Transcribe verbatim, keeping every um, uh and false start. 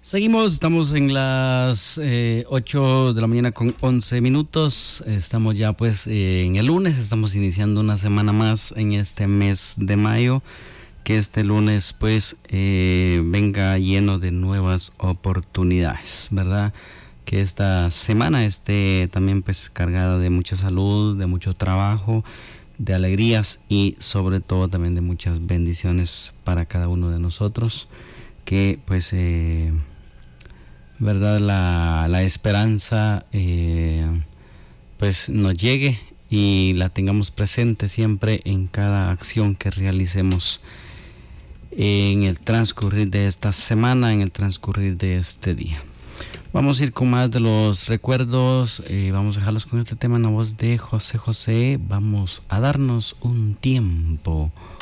Seguimos, estamos en las eh, ocho de la mañana con once minutos. Estamos ya pues eh, en el lunes, estamos iniciando una semana más en este mes de mayo. Que este lunes pues eh, venga lleno de nuevas oportunidades, ¿verdad? Que esta semana esté también pues cargada de mucha salud, de mucho trabajo, de alegrías y sobre todo también de muchas bendiciones para cada uno de nosotros. Que pues, eh, ¿verdad? La, la esperanza eh, pues nos llegue y la tengamos presente siempre en cada acción que realicemos en el transcurrir de esta semana, en el transcurrir de este día. Vamos a ir con más de los recuerdos, eh, vamos a dejarlos con este tema en la voz de José José. Vamos a darnos un tiempo